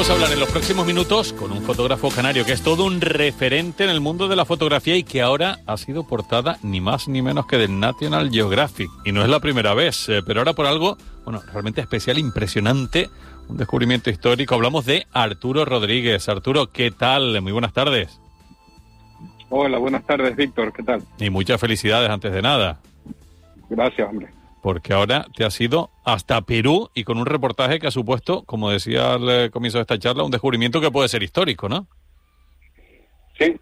Vamos a hablar en los próximos minutos con un fotógrafo canario que es todo un referente en el mundo de la fotografía y que ahora ha sido portada ni más ni menos que del National Geographic. Y no es la primera vez, pero ahora por algo, realmente especial, impresionante, un descubrimiento histórico. Hablamos de Arturo Rodríguez. Arturo, ¿qué tal? Muy buenas tardes. Hola, buenas tardes, Víctor, ¿qué tal? Y muchas felicidades antes de nada. Gracias, hombre. Porque ahora te has ido hasta Perú y con un reportaje que ha supuesto, como decía al comienzo de esta charla, un descubrimiento que puede ser histórico, ¿no? Sí.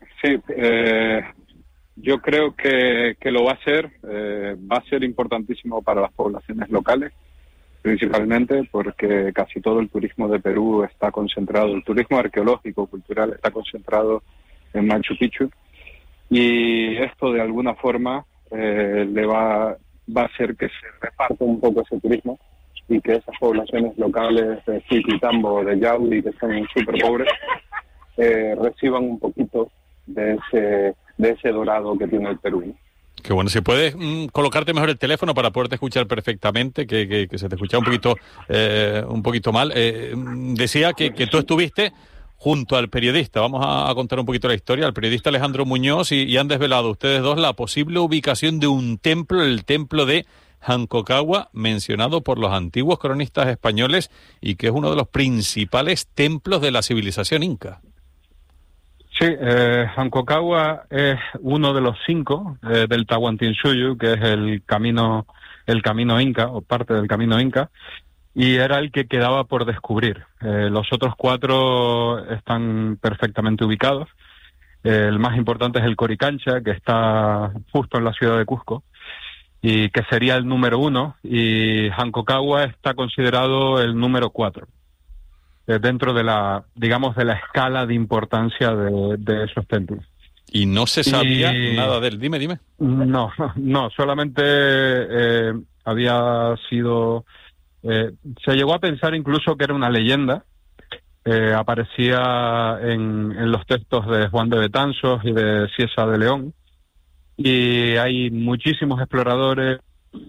Yo creo que lo va a ser importantísimo para las poblaciones locales, principalmente porque casi todo el turismo de Perú está concentrado, el turismo arqueológico, cultural, está concentrado en Machu Picchu, y esto de alguna forma va a hacer que se reparta un poco ese turismo y que esas poblaciones locales de Chiquitambo, de Yauli, que son súper pobres, reciban un poquito de ese dorado que tiene el Perú. Qué bueno, si puedes colocarte mejor el teléfono para poderte escuchar perfectamente, que se te escuchaba un poquito mal. Decía que tú estuviste junto al periodista, vamos a contar un poquito la historia, al periodista Alejandro Muñoz, y han desvelado ustedes dos la posible ubicación de un templo, el templo de Jancocagua, mencionado por los antiguos cronistas españoles y que es uno de los principales templos de la civilización inca. Sí, Jancocagua es uno de los 5 del Tahuantinsuyo, que es el camino inca, o parte del camino inca, y era el que quedaba por descubrir. Los otros 4 están perfectamente ubicados. El más importante es el Coricancha, que está justo en la ciudad de Cusco, y que sería el número 1, y Jancocagua está considerado el número 4, dentro de la escala de importancia de esos templos. Y no se sabía nada de él. Dime. No, solamente había sido... se llegó a pensar incluso que era una leyenda. Aparecía en los textos de Juan de Betanzos y de Ciesa de León, y hay muchísimos exploradores.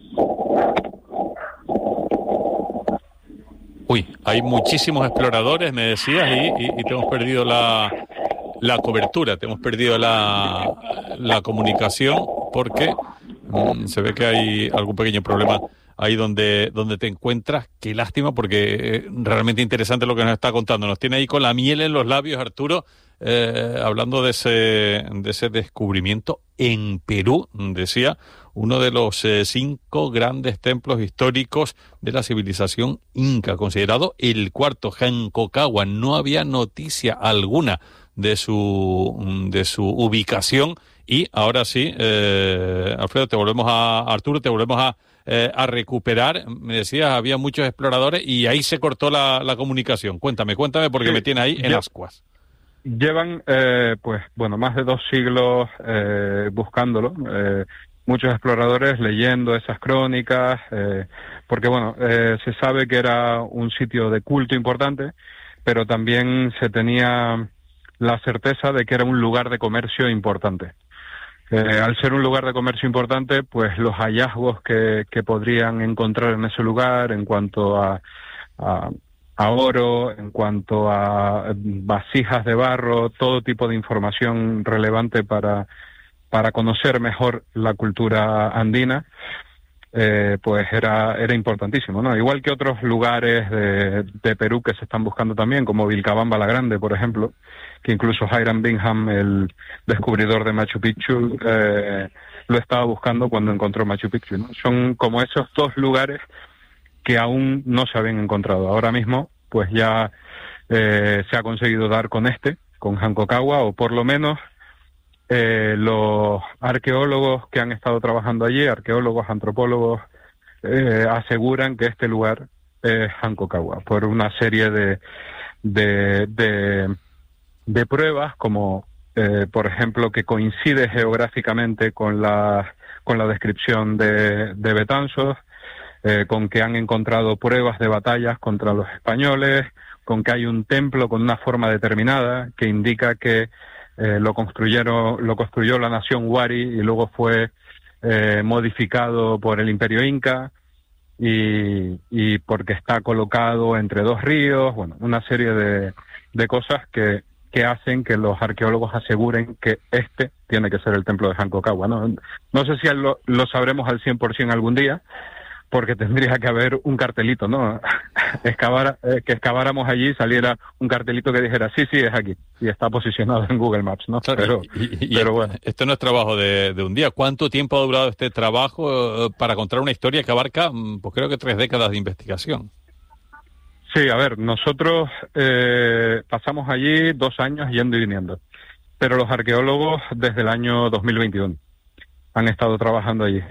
Hay muchísimos exploradores, me decías, y te hemos perdido la cobertura, te hemos perdido la comunicación, porque se ve que hay algún pequeño problema ahí donde te encuentras. Qué lástima, porque realmente interesante lo que nos está contando. Nos tiene ahí con la miel en los labios, Arturo, hablando de ese descubrimiento en Perú, decía, uno de los 5 grandes templos históricos de la civilización inca, considerado el 4, Jancocagua. No había noticia alguna de su ubicación, y ahora sí, Alfredo, Arturo, te volvemos a recuperar. Me decías, había muchos exploradores y ahí se cortó la comunicación. Cuéntame, porque sí, me tiene ahí en ascuas. Llevan, más de 2 siglos buscándolo, muchos exploradores leyendo esas crónicas, porque se sabe que era un sitio de culto importante, pero también se tenía la certeza de que era un lugar de comercio importante. Al ser un lugar de comercio importante, pues los hallazgos que podrían encontrar en ese lugar en cuanto a oro, en cuanto a vasijas de barro, todo tipo de información relevante para conocer mejor la cultura andina, pues era importantísimo, ¿no? Igual que otros lugares de Perú que se están buscando también, como Vilcabamba la Grande, por ejemplo, que incluso Hiram Bingham, el descubridor de Machu Picchu, lo estaba buscando cuando encontró Machu Picchu, ¿no? Son como esos 2 lugares que aún no se habían encontrado. Ahora mismo, pues ya se ha conseguido dar con Jancocagua, o por lo menos los arqueólogos que han estado trabajando allí, arqueólogos, antropólogos, aseguran que este lugar es Jancocagua, por una serie de pruebas, como por ejemplo que coincide geográficamente con la descripción de Betanzos, con que han encontrado pruebas de batallas contra los españoles, con que hay un templo con una forma determinada que indica que lo construyó la nación Wari y luego fue modificado por el Imperio Inca. y porque está colocado entre dos ríos, bueno, una serie de cosas que hacen que los arqueólogos aseguren que este tiene que ser el templo de Hancock-Agua, ¿no? No sé si lo sabremos al 100% algún día, porque tendría que haber un cartelito, ¿no? Que excaváramos allí y saliera un cartelito que dijera, sí, es aquí, y está posicionado en Google Maps, ¿no? Claro, pero bueno. Esto no es trabajo de un día. ¿Cuánto tiempo ha durado este trabajo para contar una historia que abarca, pues creo que 3 décadas de investigación? Sí, a ver, nosotros pasamos allí 2 años yendo y viniendo, pero los arqueólogos desde el año 2021 han estado trabajando allí.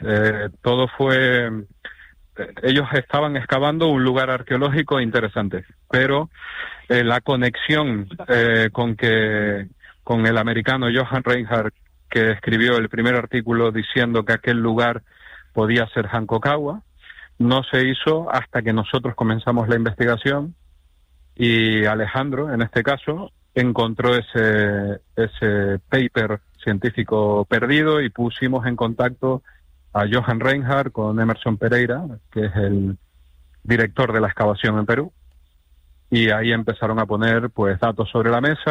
Ellos estaban excavando un lugar arqueológico interesante, pero la conexión con el americano Johann Reinhardt, que escribió el primer artículo diciendo que aquel lugar podía ser Hancock-Agua, no se hizo hasta que nosotros comenzamos la investigación y Alejandro, en este caso, encontró ese paper científico perdido y pusimos en contacto a Johann Reinhardt con Emerson Pereira, que es el director de la excavación en Perú, y ahí empezaron a poner pues datos sobre la mesa.